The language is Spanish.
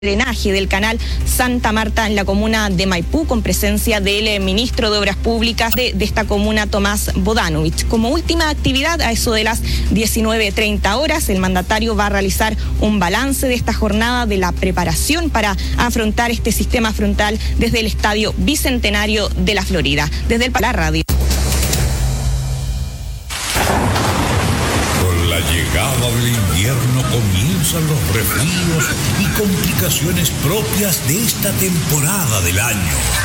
drenaje del canal Santa Marta en la comuna de Maipú, con presencia del ministro de Obras Públicas de esta comuna, Tomás Bodanovich. Como última actividad, a eso de las 19:30 horas, el mandatario va a realizar un balance de esta jornada de la preparación para afrontar este sistema frontal desde el Estadio Bicentenario de la Florida. Desde la radio. La llegada del invierno comienzan los resfríos y complicaciones propias de esta temporada del año.